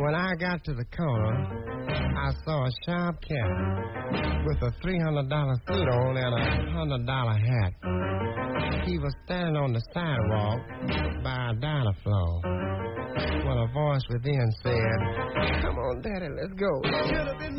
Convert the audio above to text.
When I got to the corner, I saw a sharp cat with a $300 suit on and a $100 hat. He was standing on the sidewalk by a diner floor when a voice within said, "Come on, Daddy, let's go." Should have been